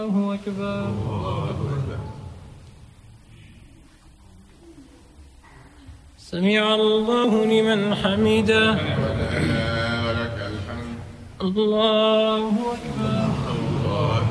الله أكبر. سمع الله لمن حمده. ربنا ولك الحمد. الله أكبر.